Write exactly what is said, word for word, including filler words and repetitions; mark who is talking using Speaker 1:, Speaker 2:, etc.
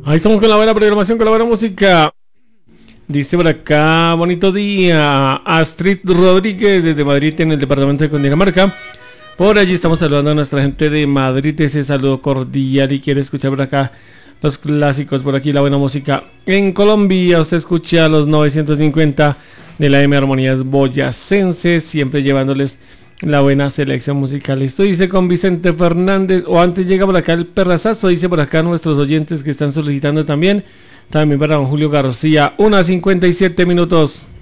Speaker 1: Ahí estamos con la buena programación, con la buena música. Dice por acá, bonito día, Astrid Rodríguez desde Madrid en el departamento de Cundinamarca. Por allí estamos saludando a nuestra gente de Madrid, ese saludo cordial y quiere escuchar por acá los clásicos, por aquí la buena música. En Colombia usted escucha los novecientos cincuenta de la M Armonías Boyacense, siempre llevándoles la buena selección musical. Esto dice con Vicente Fernández, o antes llega por acá el perrazazo, dice por acá nuestros oyentes que están solicitando también. También para don Julio García, una cincuenta y siete minutos.